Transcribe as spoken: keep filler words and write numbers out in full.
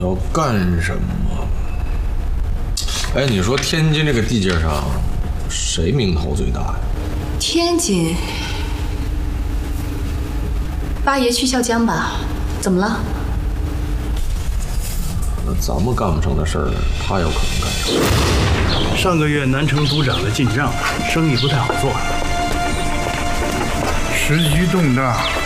要干什么？哎，你说天津这个地界上，谁名头最大呀？ 天津，八爷去笑江吧？怎么了？ 那咱们干不成的事儿，他有可能干成。 上个月南城督长的进账，生意不太好做， 时局动荡。